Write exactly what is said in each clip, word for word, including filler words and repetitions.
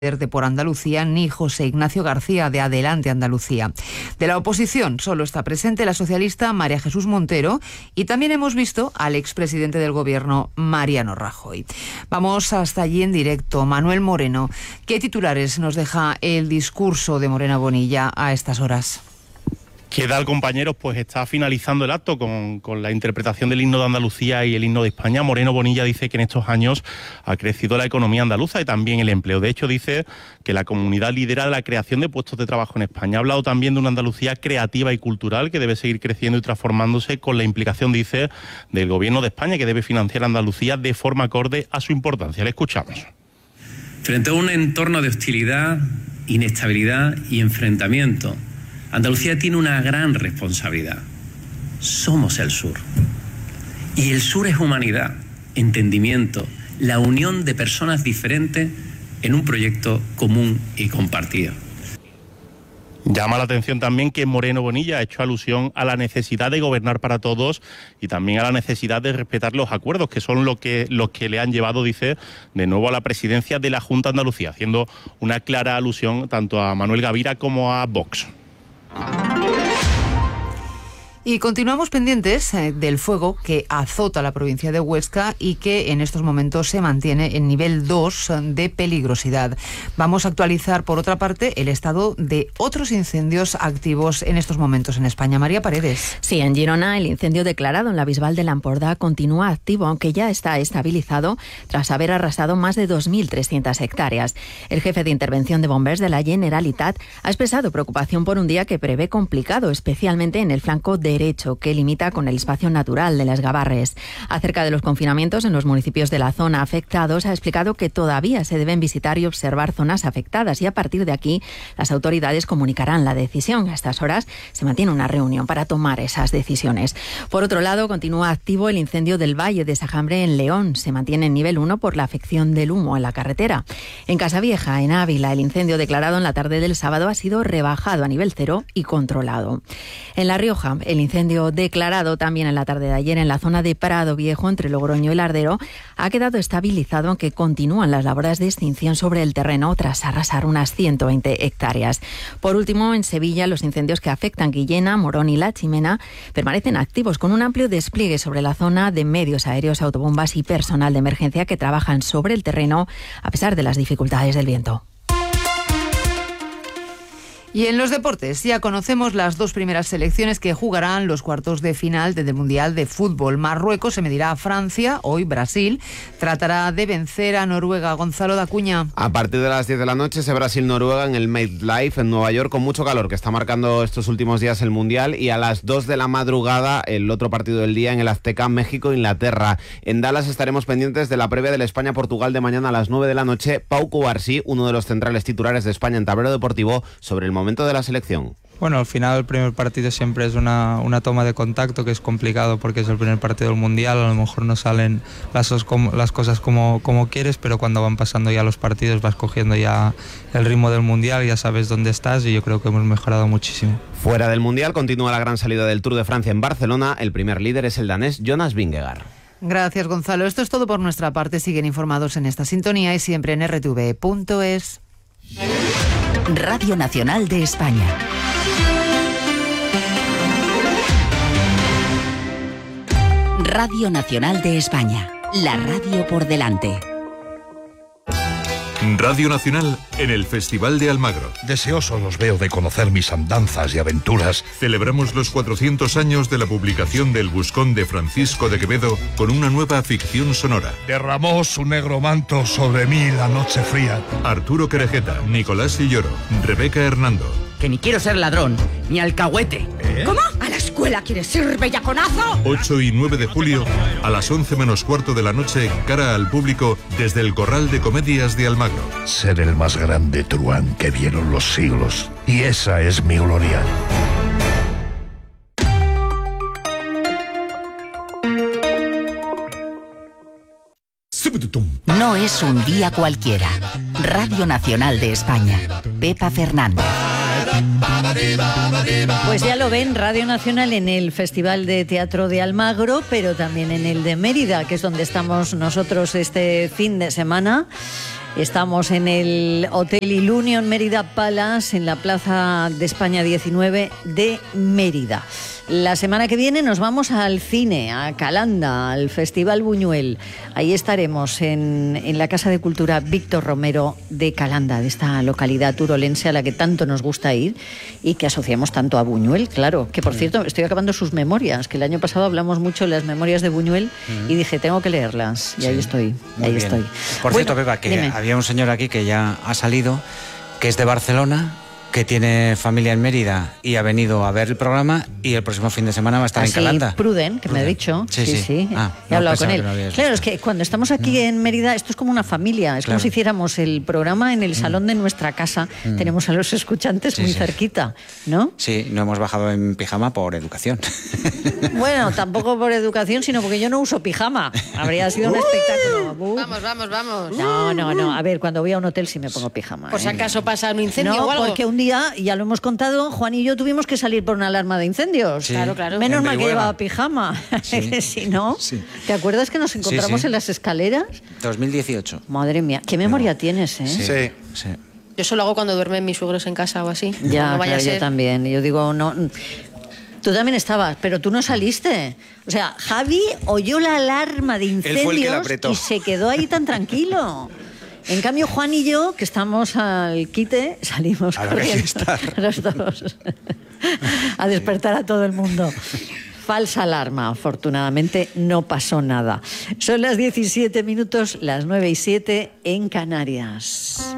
de Por Andalucía ni José Ignacio García de Adelante Andalucía. De la oposición solo está presente la socialista María Jesús Montero y también hemos visto al expresidente del Gobierno, Mariano Rajoy. Vamos hasta allí en directo. Manuel Moreno, ¿qué titulares nos deja el discurso de Morena Bonilla a estas horas? ¿Qué tal, compañeros? Pues está finalizando el acto con, con la interpretación del himno de Andalucía y el himno de España. Moreno Bonilla dice que en estos años ha crecido la economía andaluza y también el empleo. De hecho, dice que la comunidad lidera la creación de puestos de trabajo en España. Ha hablado también de una Andalucía creativa y cultural que debe seguir creciendo y transformándose con la implicación, dice, del Gobierno de España, que debe financiar a Andalucía de forma acorde a su importancia. Le escuchamos. Frente a un entorno de hostilidad, inestabilidad y enfrentamiento, Andalucía tiene una gran responsabilidad. Somos el sur. Y el sur es humanidad, entendimiento, la unión de personas diferentes en un proyecto común y compartido. Llama la atención también que Moreno Bonilla ha hecho alusión a la necesidad de gobernar para todos y también a la necesidad de respetar los acuerdos, que son lo que, los que le han llevado, dice, de nuevo a la presidencia de la Junta de Andalucía, haciendo una clara alusión tanto a Manuel Gavira como a Vox. Y continuamos pendientes eh, del fuego que azota la provincia de Huesca y que en estos momentos se mantiene en nivel dos de peligrosidad. Vamos a actualizar, por otra parte, el estado de otros incendios activos en estos momentos en España. María Paredes. Sí, en Girona el incendio declarado en la Bisbal de Lampordà continúa activo, aunque ya está estabilizado tras haber arrasado más de dos mil trescientas hectáreas. El jefe de intervención de bomberos de la Generalitat ha expresado preocupación por un día que prevé complicado, especialmente en el flanco de derecho, que limita con el espacio natural de las Gavarres. Acerca de los confinamientos en los municipios de la zona afectados, ha explicado que todavía se deben visitar y observar zonas afectadas y a partir de aquí las autoridades comunicarán la decisión. A estas horas se mantiene una reunión para tomar esas decisiones. Por otro lado, continúa activo el incendio del Valle de Sajambre en León. Se mantiene en nivel uno por la afección del humo en la carretera. En Casavieja, en Ávila, el incendio declarado en la tarde del sábado ha sido rebajado a nivel cero y controlado. En La Rioja, el incendio declarado también en la tarde de ayer en la zona de Prado Viejo, entre Logroño y Lardero, ha quedado estabilizado, aunque continúan las labores de extinción sobre el terreno tras arrasar unas ciento veinte hectáreas. Por último, en Sevilla, los incendios que afectan Guillena, Morón y La Chimena permanecen activos, con un amplio despliegue sobre la zona de medios aéreos, autobombas y personal de emergencia que trabajan sobre el terreno a pesar de las dificultades del viento. Y en los deportes, ya conocemos las dos primeras selecciones que jugarán los cuartos de final del Mundial de Fútbol. Marruecos se medirá a Francia, hoy Brasil tratará de vencer a Noruega. Gonzalo de Acuña. A partir de las diez de la noche ese Brasil-Noruega en el MetLife en Nueva York, con mucho calor que está marcando estos últimos días el Mundial, y a las dos de la madrugada el otro partido del día en el Azteca, México-Inglaterra. En Dallas estaremos pendientes de la previa del España-Portugal de mañana a las nueve de la noche. Pau Cubarsí, uno de los centrales titulares de España en tablero deportivo, sobre el momento de la selección. Bueno, al final el primer partido siempre es una, una toma de contacto que es complicado porque es el primer partido del Mundial, a lo mejor no salen las, las cosas como, como quieres, pero cuando van pasando ya los partidos vas cogiendo ya el ritmo del Mundial, ya sabes dónde estás y yo creo que hemos mejorado muchísimo. Fuera del Mundial continúa la gran salida del Tour de Francia en Barcelona. El primer líder es el danés Jonas Vingegaard. Gracias, Gonzalo. Esto es todo por nuestra parte. Siguen informados en esta sintonía y siempre en erre te ve punto es. Radio Nacional de España. Radio Nacional de España. La radio por delante. Radio Nacional en el Festival de Almagro. Deseoso los veo de conocer mis andanzas y aventuras. Celebramos los cuatrocientos años de la publicación del Buscón de Francisco de Quevedo con una nueva ficción sonora. Derramó su negro manto sobre mí la noche fría. Arturo Querejeta, Nicolás Silloro, Rebeca Hernando. Que ni quiero ser ladrón, ni alcahuete. ¿Eh? ¿Cómo? ¿A la escuela quieres ir, bellaconazo? ocho y nueve de julio, a las once menos cuarto de la noche, cara al público, desde el Corral de Comedias de Almagro. Ser el más grande truán que vieron los siglos. Y esa es mi gloria. No es un día cualquiera. Radio Nacional de España. Pepa Fernández. Pues ya lo ven, Radio Nacional en el Festival de Teatro de Almagro, pero también en el de Mérida, que es donde estamos nosotros este fin de semana. Estamos en el Hotel Ilunion Mérida Palace, en la Plaza de España diecinueve de Mérida. La semana que viene nos vamos al cine, a Calanda, al Festival Buñuel. Ahí estaremos en, en la Casa de Cultura Víctor Romero de Calanda, de esta localidad turolense a la que tanto nos gusta ir y que asociamos tanto a Buñuel, claro. Que, por cierto, estoy acabando sus memorias, que el año pasado hablamos mucho de las memorias de Buñuel y dije, tengo que leerlas. Y sí, ahí estoy, ahí bien. estoy. Por bueno, cierto, Pepa, que dime. Había un señor aquí que ya ha salido, que es de Barcelona, que tiene familia en Mérida y ha venido a ver el programa y el próximo fin de semana va a estar Así, en Calanda. Pruden, que Pruden. me ha dicho. Sí, sí. sí, sí. Ah, He no, hablado con él. No claro, es que cuando estamos aquí mm. en Mérida, esto es como una familia. Es claro. como si hiciéramos el programa en el salón mm. de nuestra casa. Mm. Tenemos a los escuchantes sí, muy sí. cerquita, ¿no? Sí, no hemos bajado en pijama por educación. Bueno, tampoco por educación, sino porque yo no uso pijama. Habría sido un espectáculo. Uh, vamos, vamos, vamos. No, no, no. A ver, cuando voy a un hotel sí me pongo pijama. Por si ¿eh? acaso pasa un incendio no, o algo. Porque un día, ya lo hemos contado, Juan y yo tuvimos que salir por una alarma de incendios. Sí. Claro, claro. Menos mal que llevaba pijama. Sí. Si no, sí. ¿te acuerdas que nos encontramos sí, sí. en las escaleras? dos mil dieciocho. Madre mía, qué memoria no. tienes, ¿eh? Sí. sí, sí. Yo eso lo hago cuando duermen mis suegros en casa o así. Ya, no vaya claro, a ser. Yo también. Yo digo, no... Tú también estabas, pero tú no saliste. O sea, Javi oyó la alarma de incendios y se quedó ahí tan tranquilo. En cambio, Juan y yo, que estamos al quite, salimos a corriendo los dos a despertar a todo el mundo. Falsa alarma, afortunadamente no pasó nada. Son las diecisiete minutos, las nueve y siete en Canarias.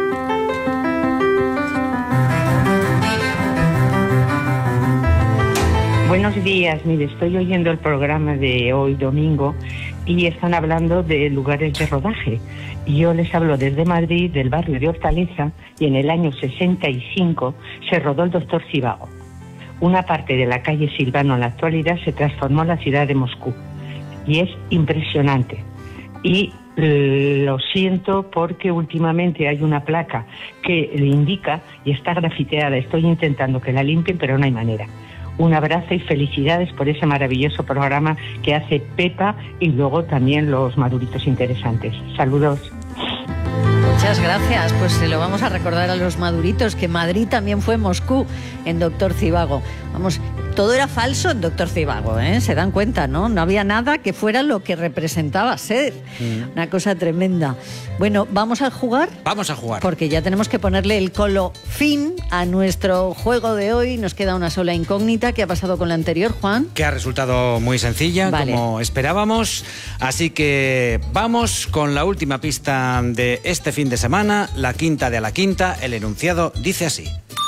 Buenos días, mire, estoy oyendo el programa de hoy domingo y están hablando de lugares de rodaje. Yo les hablo desde Madrid, del barrio de Hortaleza, y en el año sesenta y cinco se rodó El Doctor Zhivago. Una parte de la calle Silvano en la actualidad se transformó en la ciudad de Moscú y es impresionante. Y lo siento porque últimamente hay una placa que le indica y está grafiteada. Estoy intentando que la limpien, pero no hay manera. Un abrazo y felicidades por ese maravilloso programa que hace Pepa y luego también los maduritos interesantes. Saludos. Muchas gracias. Pues se lo vamos a recordar a los maduritos, que Madrid también fue Moscú en Doctor Zhivago. Vamos, todo era falso en Doctor Zhivago, ¿eh? Se dan cuenta, ¿no? No había nada que fuera lo que representaba ser. Mm. Una cosa tremenda. Bueno, ¿vamos a jugar? Vamos a jugar. Porque ya tenemos que ponerle el colo fin a nuestro juego de hoy. Nos queda una sola incógnita. ¿Qué ha pasado con la anterior, Juan? Que ha resultado muy sencilla, vale, como esperábamos. Así que vamos con la última pista de este fin de semana, la quinta de a la quinta. El enunciado dice así: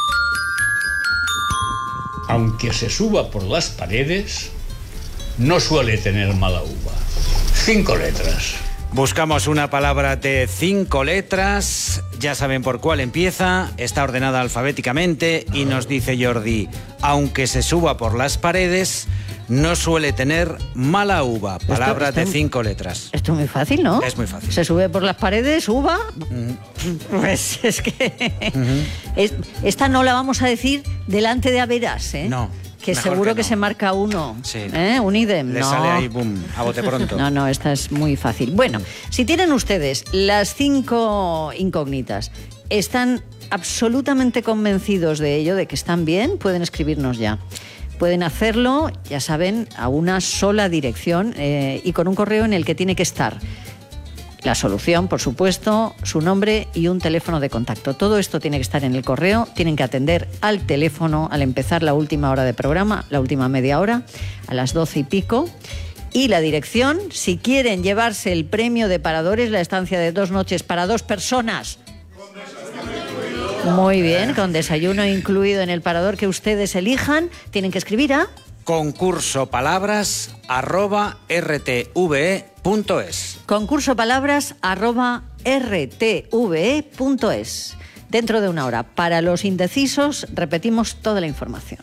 aunque se suba por las paredes, no suele tener mala uva. Cinco letras. Buscamos una palabra de cinco letras. Ya saben por cuál empieza. Está ordenada alfabéticamente y nos dice Jordi: aunque se suba por las paredes, no suele tener mala uva. Palabra esto, esto, de cinco letras. Esto es muy fácil, ¿no? Es muy fácil. Se sube por las paredes, uva. Uh-huh. Pues es que... Uh-huh. es, esta no la vamos a decir delante de Averas, ¿eh? No. Que seguro que, no. que se marca uno. Sí. ¿Eh? Un idem. Le no. sale ahí, boom, a bote pronto. No, no, esta es muy fácil. Bueno, si tienen ustedes las cinco incógnitas, están absolutamente convencidos de ello, de que están bien, pueden escribirnos ya. Pueden hacerlo, ya saben, a una sola dirección eh, y con un correo en el que tiene que estar la solución, por supuesto, su nombre y un teléfono de contacto. Todo esto tiene que estar en el correo, tienen que atender al teléfono al empezar la última hora de programa, la última media hora, a las doce y pico. Y la dirección, si quieren llevarse el premio de Paradores, la estancia de dos noches para dos personas. Muy bien, con desayuno incluido en el Parador que ustedes elijan, tienen que escribir a concurso palabras arroba r t v e punto es. Concurso palabras arroba r t v e punto es. Dentro de una hora. Para los indecisos, repetimos toda la información.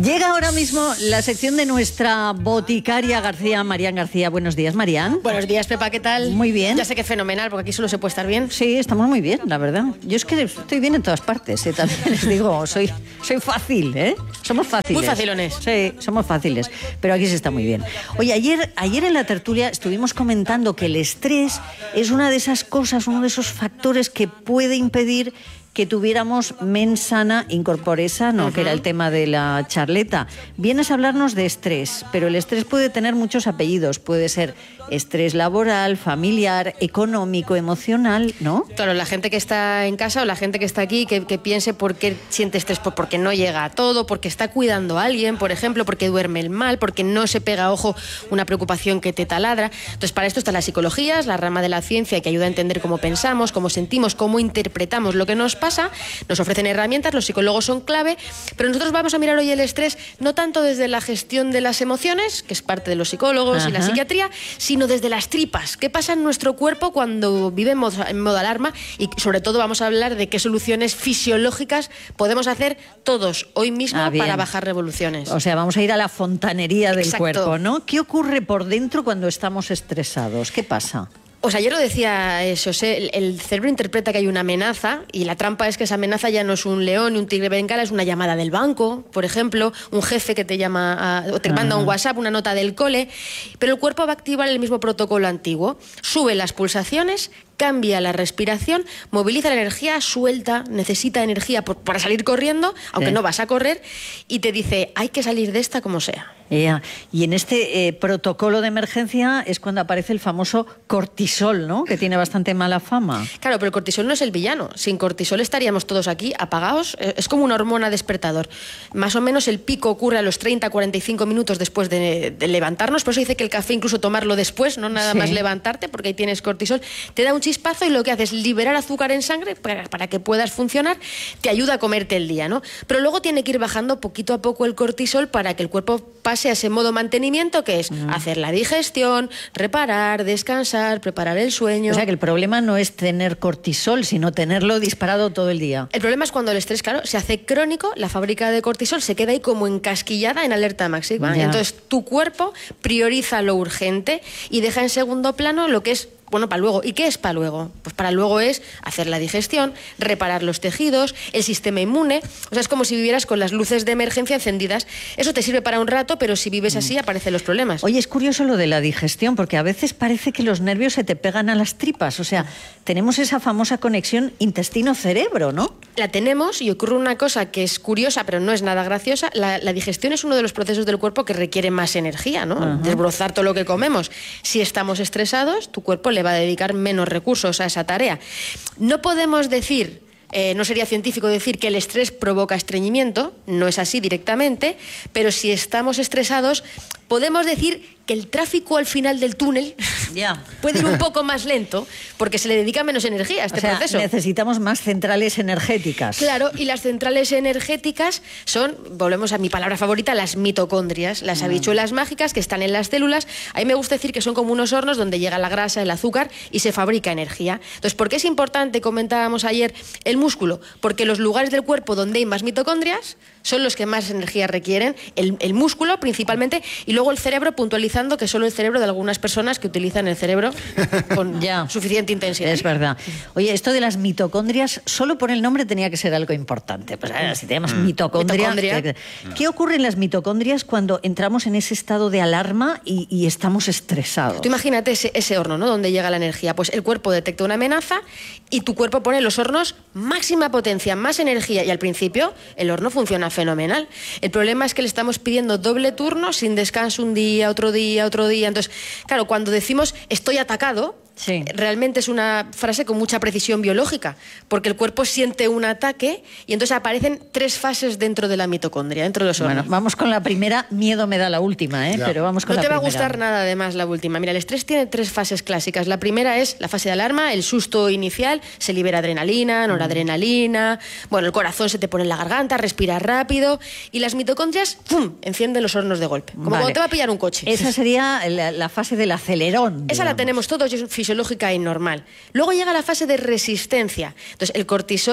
Llega ahora mismo la sección de nuestra boticaria García, Marian García. Buenos días, Marian. Buenos días, Pepa, ¿qué tal? Muy bien. Ya sé que es fenomenal, porque aquí solo se puede estar bien. Sí, estamos muy bien, la verdad. Yo es que estoy bien en todas partes, ¿eh? También les digo, soy, soy fácil, ¿eh? Somos fáciles. Muy facilones. Sí, somos fáciles, pero aquí se está muy bien. Oye, ayer, ayer en la tertulia estuvimos comentando que el estrés es una de esas cosas, uno de esos factores que puede impedir que tuviéramos mens sana in corpore sano, uh-huh. que era el tema de la charleta. Vienes a hablarnos de estrés, pero el estrés puede tener muchos apellidos. Puede ser estrés laboral, familiar, económico, emocional, ¿no? Claro, la gente que está en casa o la gente que está aquí, que, que piense por qué siente estrés, por, porque no llega a todo, porque está cuidando a alguien, por ejemplo, porque duerme mal, porque no se pega ojo una preocupación que te taladra. Entonces, para esto está la psicología, es la rama de la ciencia que ayuda a entender cómo pensamos, cómo sentimos, cómo interpretamos lo que nos pasa. Pasa, nos ofrecen herramientas, los psicólogos son clave, pero nosotros vamos a mirar hoy el estrés no tanto desde la gestión de las emociones, que es parte de los psicólogos Ajá. y la psiquiatría, sino desde las tripas. ¿Qué pasa en nuestro cuerpo cuando vive en modo, en modo alarma? Y sobre todo vamos a hablar de qué soluciones fisiológicas podemos hacer todos hoy mismo ah, para bajar revoluciones. O sea, vamos a ir a la fontanería del Exacto. cuerpo, ¿no? ¿Qué ocurre por dentro cuando estamos estresados? ¿Qué pasa? Pues ayer lo decía eso, el, el cerebro interpreta que hay una amenaza y la trampa es que esa amenaza ya no es un león ni un tigre bengala, es una llamada del banco, por ejemplo, un jefe que te llama a, o te manda un WhatsApp, una nota del cole, pero el cuerpo va a activar el mismo protocolo antiguo, sube las pulsaciones, cambia la respiración, moviliza la energía, suelta, necesita energía por, para salir corriendo, aunque sí. no vas a correr, y te dice, hay que salir de esta como sea. Yeah. Y en este eh, protocolo de emergencia es cuando aparece el famoso cortisol, ¿no? Que tiene bastante mala fama. Claro, pero el cortisol no es el villano. Sin cortisol estaríamos todos aquí apagados. Es como una hormona despertador. Más o menos el pico ocurre a los treinta a cuarenta y cinco minutos después de, de levantarnos. Por eso dice que el café incluso tomarlo después, no nada sí. más levantarte, porque ahí tienes cortisol. Te da un chispazo y lo que hace es liberar azúcar en sangre para, para que puedas funcionar. Te ayuda a comerte el día, ¿no? Pero luego tiene que ir bajando poquito a poco el cortisol para que el cuerpo pase a ese modo mantenimiento, que es uh-huh. hacer la digestión, reparar, descansar, preparar el sueño. O sea que el problema no es tener cortisol, sino tenerlo disparado todo el día. El problema es cuando el estrés, claro, se hace crónico, la fábrica de cortisol se queda ahí como encasquillada en alerta máxima. Entonces tu cuerpo prioriza lo urgente y deja en segundo plano lo que es bueno, para luego. ¿Y qué es para luego? Pues para luego es hacer la digestión, reparar los tejidos, el sistema inmune. O sea, es como si vivieras con las luces de emergencia encendidas. Eso te sirve para un rato, pero si vives así aparecen los problemas. Oye, es curioso lo de la digestión, porque a veces parece que los nervios se te pegan a las tripas. O sea, tenemos esa famosa conexión intestino-cerebro, ¿no? La tenemos y ocurre una cosa que es curiosa, pero no es nada graciosa. La, la digestión es uno de los procesos del cuerpo que requiere más energía, ¿no? Uh-huh. Desbrozar todo lo que comemos. Si estamos estresados, tu cuerpo le va a dedicar menos recursos a esa tarea. No podemos decir, eh, no sería científico decir que el estrés provoca estreñimiento, no es así directamente, pero si estamos estresados, podemos decir que el tráfico al final del túnel yeah. puede ir un poco más lento porque se le dedica menos energía a este o sea, proceso. Necesitamos más centrales energéticas. Claro, y las centrales energéticas son, volvemos a mi palabra favorita, las mitocondrias, las mm. habichuelas mágicas que están en las células. A mí me gusta decir que son como unos hornos donde llega la grasa, el azúcar y se fabrica energía. Entonces, ¿por qué es importante, comentábamos ayer, el músculo? Porque los lugares del cuerpo donde hay más mitocondrias son los que más energía requieren, el, el músculo principalmente, y luego el cerebro, puntualizando que solo el cerebro de algunas personas que utilizan el cerebro con ya. suficiente intensidad. Es verdad. Oye, esto de las mitocondrias, solo por el nombre tenía que ser algo importante. Pues ahora, si te llamas mm. mitocondria, mitocondria. ¿Qué ocurre en las mitocondrias cuando entramos en ese estado de alarma y, y estamos estresados? Tú imagínate ese, ese horno, ¿no? Donde llega la energía. Pues el cuerpo detecta una amenaza y tu cuerpo pone los hornos máxima potencia, más energía, y al principio el horno funciona fenomenal. El problema es que le estamos pidiendo doble turno sin descanso un día, otro día, otro día. Entonces, claro, cuando decimos estoy atacado, sí. realmente es una frase con mucha precisión biológica, porque el cuerpo siente un ataque y entonces aparecen tres fases dentro de la mitocondria, dentro de los hornos. Bueno, vamos con la primera, miedo me da la última, ¿eh? Pero vamos con no la te primera. va a gustar nada además la última. Mira, el estrés tiene tres fases clásicas. La primera es la fase de alarma, el susto inicial, se libera adrenalina, noradrenalina, mm. bueno, el corazón se te pone en la garganta, respiras rápido y las mitocondrias, ¡pum!, encienden los hornos de golpe, como vale. cuando te va a pillar un coche. Esa sería la, la fase del acelerón. Esa digamos. la tenemos todos y es fisiológica y normal. Luego llega la fase de resistencia. Entonces, el cortisol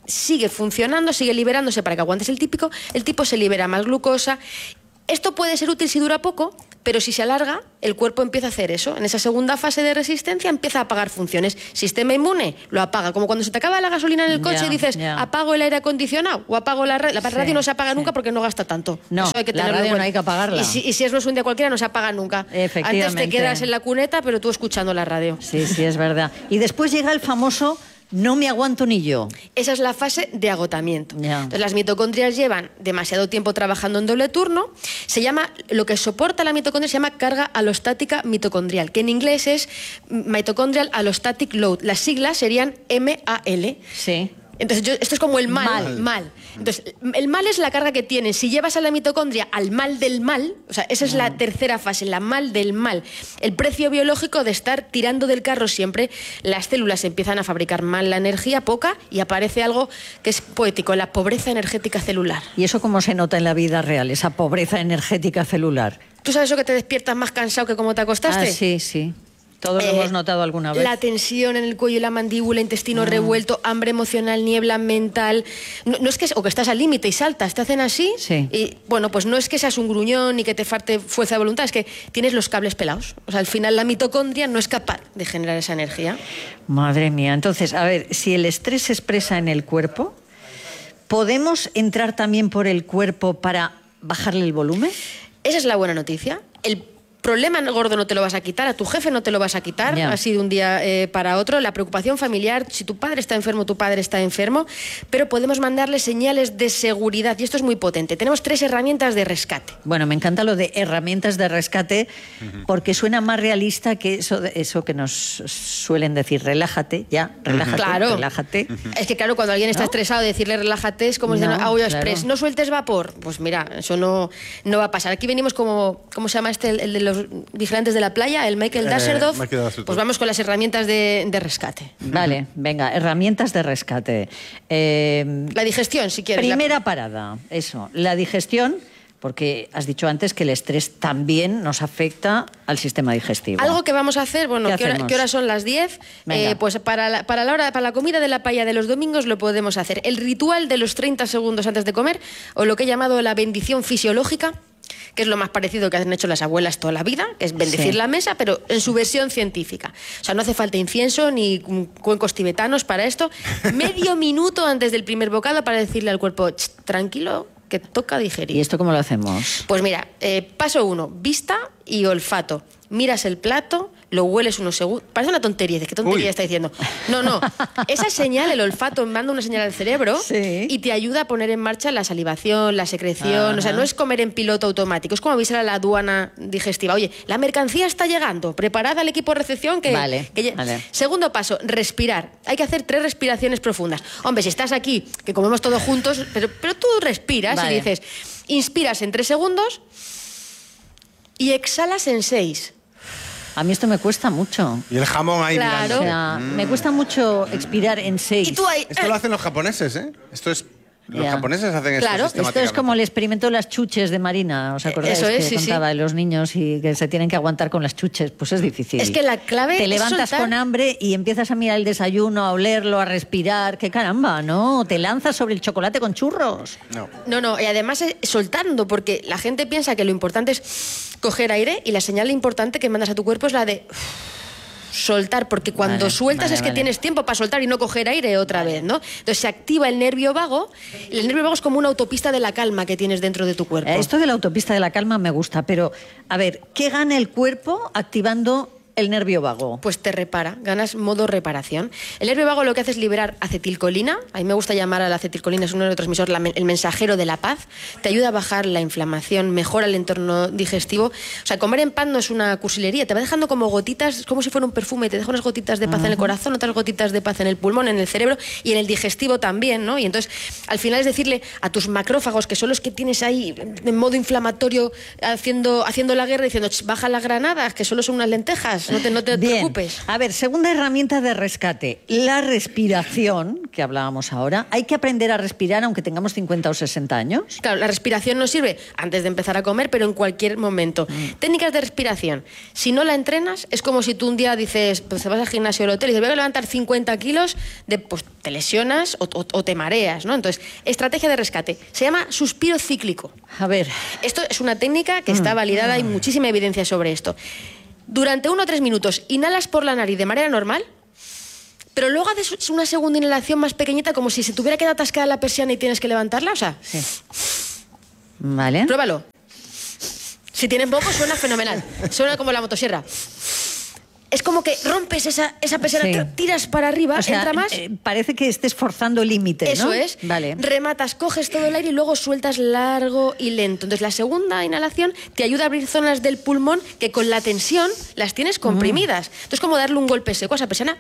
sigue funcionando, sigue liberándose para que aguantes el típico, el tipo se libera más glucosa. Esto puede ser útil si dura poco, pero si se alarga, el cuerpo empieza a hacer eso. En esa segunda fase de resistencia empieza a apagar funciones. Sistema inmune lo apaga, como cuando se te acaba la gasolina en el coche Ya, y dices, ya. apago el aire acondicionado o apago la radio. La radio Sí, no se apaga sí. nunca porque no gasta tanto. No, Eso hay que la tenerlo en radio no cuenta. hay que apagarla. Y si, y si es no es un día cualquiera, no se apaga nunca. Efectivamente. Antes te quedas en la cuneta, pero tú escuchando la radio. Sí, sí, es verdad. Y después llega el famoso no me aguanto ni yo. Esa es la fase de agotamiento. Ya. Entonces, las mitocondrias llevan demasiado tiempo trabajando en doble turno. Se llama, lo que soporta la mitocondria se llama carga alostática mitocondrial, que en inglés es Mitochondrial Allostatic Load. Las siglas serían M A L. Sí. Entonces, yo- esto es como el mal, Mal. mal. Entonces, el mal es la carga que tiene. Si llevas a la mitocondria al mal del mal, o sea, esa es la tercera fase, la mal del mal. El precio biológico de estar tirando del carro siempre, las células empiezan a fabricar mal la energía, poca, y aparece algo que es poético, la pobreza energética celular. ¿Y eso cómo se nota en la vida real, esa pobreza energética celular? ¿Tú sabes eso que te despiertas más cansado que como te acostaste? Ah, sí, sí. Todos lo Eh, hemos notado alguna vez. La tensión en el cuello y la mandíbula, intestino revuelto, hambre emocional, niebla mental. No, no es que, o que estás al límite y saltas, te hacen así. Sí. Y bueno, pues no es que seas un gruñón ni que te falte fuerza de voluntad, es que tienes los cables pelados. O sea, al final la mitocondria no es capaz de generar esa energía. Madre mía. Entonces, a ver, si el estrés se expresa en el cuerpo, ¿podemos entrar también por el cuerpo para bajarle el volumen? Esa es la buena noticia. El problema gordo no te lo vas a quitar, a tu jefe no te lo vas a quitar, Ya. así de un día eh, para otro. La preocupación familiar, si tu padre está enfermo, tu padre está enfermo, pero podemos mandarle señales de seguridad y esto es muy potente. Tenemos tres herramientas de rescate. Bueno, me encanta lo de herramientas de rescate porque suena más realista que eso, de- eso que nos suelen decir, relájate, ya, relájate, Claro. relájate. Es que claro, cuando alguien está ¿No? estresado, decirle relájate es como No, diciendo agua claro. express, no sueltes vapor. Pues mira, eso no, no va a pasar. Aquí venimos como, ¿cómo se llama este? El, el de los vigilantes de la playa, el Michael Eh, Dasserdoff. Michael Dasserdoff. Pues vamos con las herramientas de, de rescate. Vale, venga, herramientas de rescate. Eh, La digestión, si quieres. La- primera parada, eso, la digestión, porque has dicho antes que el estrés también nos afecta al sistema digestivo. Algo que vamos a hacer, bueno, ¿Qué ¿qué, hora- hacemos? qué horas son las diez? Venga. Eh, pues para la, para la hora, para la comida de la paella de los domingos lo podemos hacer. El ritual de los treinta segundos antes de comer, o lo que he llamado la bendición fisiológica, que es lo más parecido que han hecho las abuelas toda la vida, que es bendecir Sí. la mesa, pero en su versión científica. O sea, no hace falta incienso ni cu- cuencos tibetanos para esto. Medio minuto antes del primer bocado para decirle al cuerpo, "Ch, tranquilo, que toca digerir". ¿Y esto cómo lo hacemos? Pues mira, eh, paso uno, vista y olfato. Miras el plato, lo hueles unos segundos. Parece una tontería, ¿de qué tontería Uy. está diciendo? No, no. Esa señal, el olfato, manda una señal al cerebro Sí. y te ayuda a poner en marcha la salivación, la secreción. O sea, Ajá. no es comer en piloto automático, es como avisar a la aduana digestiva. Oye, la mercancía está llegando, preparad al equipo de recepción que... Vale, que ya-". vale. Segundo paso, respirar. Hay que hacer tres respiraciones profundas. Hombre, si estás aquí, que comemos todos juntos, pero, pero tú respiras Vale. y dices, inspiras en tres segundos y exhalas en seis. A mí esto me cuesta mucho. Y el jamón ahí Claro. O mirando. sea, me cuesta mucho expirar en seis. Y tú ahí... Esto lo hacen los japoneses, ¿eh? Esto es... Los Ya. japoneses hacen esto Claro, esto es Esto es como sistemáticamente. el experimento de las chuches de Marina, ¿os acordáis? Eso es, que sí, sí. contaba de los niños y que se tienen que aguantar con las chuches. Pues es difícil. Es que la clave Te es levantas soltar. con hambre y empiezas a mirar el desayuno, a olerlo, a respirar. ¡Qué caramba, no! Te lanzas sobre el chocolate con churros. No. No, no, y además es soltando, porque la gente piensa que lo importante es coger aire y la señal importante que mandas a tu cuerpo es la de soltar, porque cuando Vale, sueltas vale, es que vale. tienes tiempo para soltar y no coger aire otra vez, ¿no? Entonces se activa el nervio vago y el nervio vago es como una autopista de la calma que tienes dentro de tu cuerpo. Eh, Esto de la autopista de la calma me gusta, pero a ver, ¿qué gana el cuerpo activando el nervio vago? Pues te repara, ganas modo reparación. El nervio vago lo que hace es liberar acetilcolina. A mí me gusta llamar a la acetilcolina, es un neurotransmisor, la men- el mensajero de la paz. Te ayuda a bajar la inflamación, mejora el entorno digestivo. O sea, comer en paz no es una cursilería, te va dejando como gotitas, como si fuera un perfume, te deja unas gotitas de paz en el corazón, otras gotitas de paz en el pulmón, en el cerebro y en el digestivo también, ¿no? Y entonces, al final es decirle a tus macrófagos, que son los que tienes ahí en modo inflamatorio haciendo, haciendo la guerra, diciendo, "Ch, baja las granadas, que solo son unas lentejas, más, no te, no te Bien. preocupes. A ver, segunda herramienta de rescate, la respiración, que hablábamos ahora. Hay que aprender a respirar aunque tengamos cincuenta o sesenta años. Claro, la respiración nos sirve antes de empezar a comer, pero en cualquier momento. Mm. Técnicas de respiración. Si no la entrenas, es como si tú un día dices, pues te vas al gimnasio del hotel y dices, voy a levantar cincuenta kilos, de, pues te lesionas o, o, o te mareas, ¿no? Entonces, estrategia de rescate. Se llama suspiro cíclico. A ver. Esto es una técnica que está validada, hay muchísima evidencia sobre esto. Durante uno o tres minutos inhalas por la nariz de manera normal, pero luego haces una segunda inhalación más pequeñita, como si se tuviera quedado atascada la persiana y tienes que levantarla, o sea... Sí. Vale. Pruébalo. Si tienes moco suena fenomenal, suena como la motosierra. Es como que rompes esa, esa persiana, sí. tiras para arriba, o sea, entra más... Eh, parece que estés forzando el límite, ¿no? Eso es. Vale. Rematas, coges todo el aire y luego sueltas largo y lento. Entonces la segunda inhalación te ayuda a abrir zonas del pulmón que con la tensión las tienes comprimidas. Mm. Entonces es como darle un golpe seco a esa persiana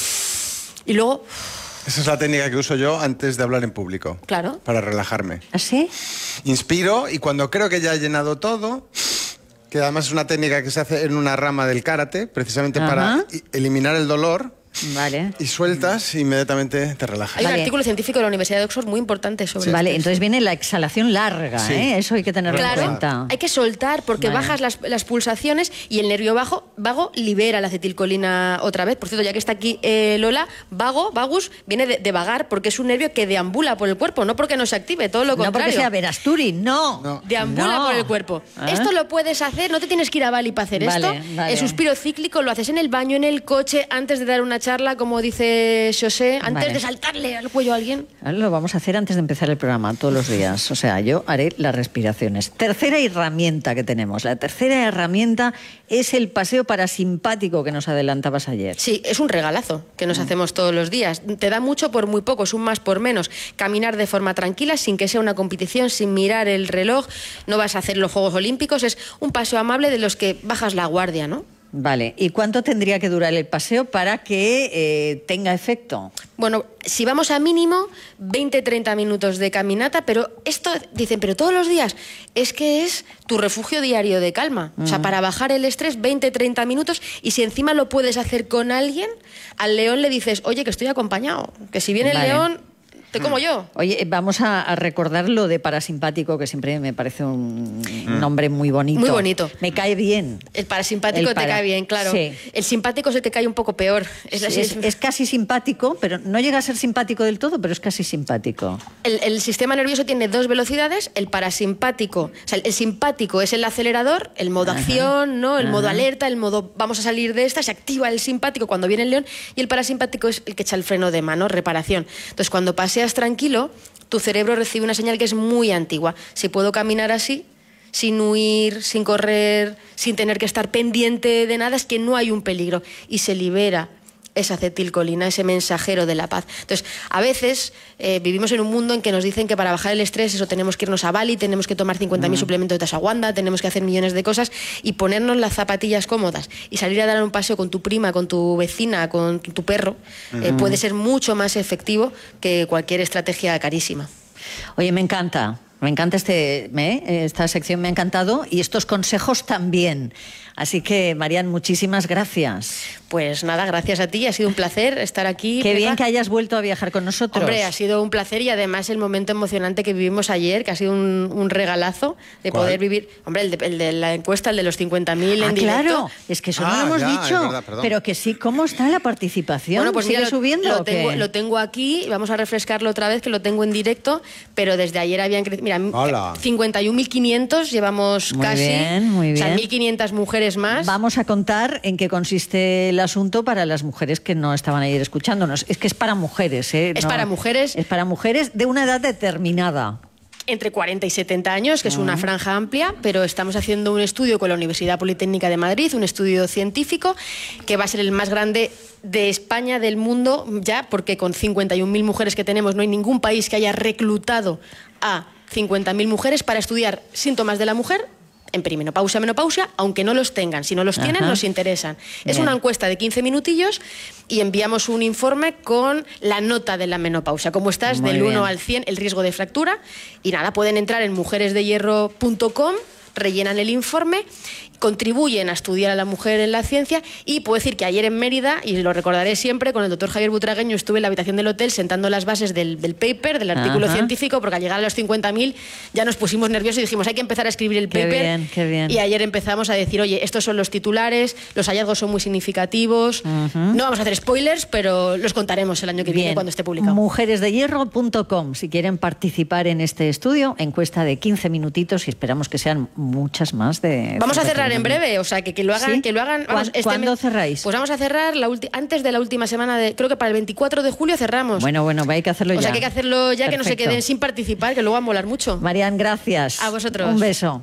y luego... Esa es la técnica que uso yo antes de hablar en público. Claro. Para relajarme. ¿Así? Inspiro y cuando creo que ya he llenado todo... que además es una técnica que se hace en una rama del karate, precisamente Ajá. para eliminar el dolor. Vale. Y sueltas, inmediatamente te relajas. Hay vale. un artículo científico de la Universidad de Oxford muy importante sobre sí. esto. Vale, entonces viene la exhalación larga, sí. ¿eh? Eso hay que tenerlo claro, en cuenta. Hay que soltar porque vale. bajas las, las pulsaciones y el nervio bajo, vago libera la acetilcolina otra vez. Por cierto, ya que está aquí eh, Lola, vago, vagus, viene de, de vagar porque es un nervio que deambula por el cuerpo, no porque no se active, todo lo contrario. No porque sea Verasturi, no. no. Deambula no. por el cuerpo. ¿Eh? Esto lo puedes hacer, no te tienes que ir a Bali para hacer vale, esto. Vale. El suspiro cíclico lo haces en el baño, en el coche, antes de dar una charla, como dice José, antes vale. de saltarle al cuello a alguien. Lo vamos a hacer antes de empezar el programa, todos los días. O sea, yo haré las respiraciones. Tercera herramienta que tenemos. La tercera herramienta es el paseo parasimpático que nos adelantabas ayer. Sí, es un regalazo que nos mm. hacemos todos los días. Te da mucho por muy poco, es un más por menos. Caminar de forma tranquila, sin que sea una competición, sin mirar el reloj. No vas a hacer los Juegos Olímpicos. Es un paseo amable de los que bajas la guardia, ¿no? Vale, ¿y cuánto tendría que durar el paseo para que eh, tenga efecto? Bueno, si vamos a mínimo veinte a treinta minutos de caminata, pero esto, dicen, pero todos los días, es que es tu refugio diario de calma. Mm. O sea, para bajar el estrés, veinte a treinta minutos, y si encima lo puedes hacer con alguien, al león le dices, oye, que estoy acompañado, que si viene vale. el león... Te como yo. Oye, vamos a, a recordar lo de parasimpático, que siempre me parece un mm. nombre muy bonito. Muy bonito. Me cae bien. El parasimpático el para... te cae bien, claro. Sí. El simpático es el que cae un poco peor. Es, sí, es, es, es casi simpático, pero no llega a ser simpático del todo, pero es casi simpático. El, el sistema nervioso tiene dos velocidades. El parasimpático, o sea, el, el simpático es el acelerador, el modo Ajá. acción, ¿no? El Ajá. modo alerta, el modo vamos a salir de esta, se activa el simpático cuando viene el león, y el parasimpático es el que echa el freno de mano, reparación. Entonces, cuando paseas tranquilo, tu cerebro recibe una señal que es muy antigua. Si puedo caminar así, sin huir, sin correr, sin tener que estar pendiente de nada, es que no hay un peligro. Y se libera esa acetilcolina, ese mensajero de la paz. Entonces, a veces eh, vivimos en un mundo en que nos dicen que para bajar el estrés, eso tenemos que irnos a Bali, tenemos que tomar cincuenta mil uh-huh. suplementos de ashwagandha, tenemos que hacer millones de cosas, y ponernos las zapatillas cómodas y salir a dar un paseo con tu prima, con tu vecina, con tu perro, uh-huh. eh, puede ser mucho más efectivo que cualquier estrategia carísima. Oye, me encanta. Me encanta este, ¿eh? esta sección, me ha encantado, y estos consejos también. Así que, Marian, muchísimas gracias. Pues nada, gracias a ti, ha sido un placer estar aquí. Qué Pepa. Bien que hayas vuelto a viajar con nosotros. Hombre, ha sido un placer, y además el momento emocionante que vivimos ayer, que ha sido un, un regalazo de ¿Cuál? Poder vivir. Hombre, el de, el de la encuesta, el de los cincuenta mil ah, en directo. Claro, es que eso ah, no lo hemos ya, dicho. Verdad, pero que sí, ¿cómo está la participación? Bueno, pues ¿Sigue mira, subiendo lo, o qué? tengo, lo tengo aquí, vamos a refrescarlo otra vez, que lo tengo en directo, pero desde ayer habían crecido. Mira, Hola. cincuenta y un mil quinientos llevamos muy casi. Bien, muy bien. O sea, mil quinientas mujeres más. Vamos a contar en qué consiste el asunto para las mujeres que no estaban ayer escuchándonos. Es que es para mujeres, ¿eh? Es no, para mujeres. Es para mujeres de una edad determinada. Entre cuarenta y setenta años, que es una franja amplia, pero estamos haciendo un estudio con la Universidad Politécnica de Madrid, un estudio científico, que va a ser el más grande de España, del mundo, ya, porque con cincuenta y un mil mujeres que tenemos, no hay ningún país que haya reclutado a cincuenta mil mujeres para estudiar síntomas de la mujer en perimenopausia, menopausia, aunque no los tengan. Si no los tienen, Ajá. nos interesan. Es Bien. Una encuesta de quince minutillos y enviamos un informe con la nota de la menopausia. Cómo estás, Muy del uno bien. Al cien, el riesgo de fractura. Y nada, pueden entrar en mujeres de hierro punto com, rellenan el informe. contribuyen a estudiar a la mujer en la ciencia. Y puedo decir que ayer en Mérida, y lo recordaré siempre, con el doctor Javier Butragueño estuve en la habitación del hotel sentando las bases del, del paper, del artículo Ajá. científico, porque al llegar a los cincuenta mil ya nos pusimos nerviosos y dijimos, hay que empezar a escribir el Qué paper. bien, qué bien. Y ayer empezamos a decir, oye, estos son los titulares, los hallazgos son muy significativos. Uh-huh. No vamos a hacer spoilers, pero los contaremos el año que bien. viene cuando esté publicado. mujeres de hierro punto com, si quieren participar en este estudio, encuesta de quince minutitos y esperamos que sean muchas más de... Vamos a cerrar en breve, o sea, que, que lo hagan... ¿Sí? Que lo hagan vamos, este ¿Cuándo mes, cerráis? Pues vamos a cerrar la ulti- antes de la última semana, de creo que para el veinticuatro de julio cerramos. Bueno, bueno, hay que hacerlo o ya. O sea, que hay que hacerlo ya, Perfecto. Que no se queden sin participar, que luego va a molar mucho. Marian, gracias. A vosotros. Un beso.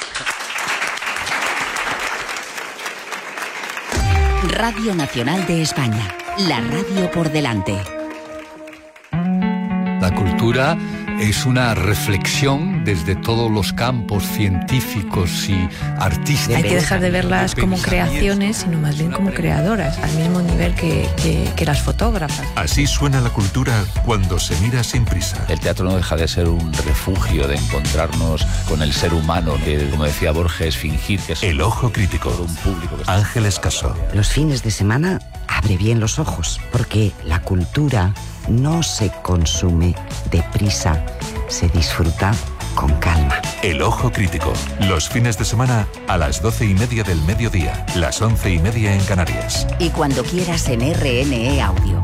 Radio Nacional de España, la radio por delante. La cultura es una reflexión desde todos los campos científicos y artísticos. Hay que dejar de verlas como creaciones, sino más bien como creadoras, al mismo nivel que, que, que las fotógrafas. Así suena la cultura cuando se mira sin prisa. El teatro no deja de ser un refugio de encontrarnos con el ser humano, que, como decía Borges, fingir que es El Ojo Crítico. un público. Que Ángeles Caso. Los fines de semana abre bien los ojos, porque la cultura no se consume deprisa, se disfruta con calma. El Ojo Crítico. Los fines de semana a las doce y media del mediodía, las once y media en Canarias. Y cuando quieras en R N E Audio.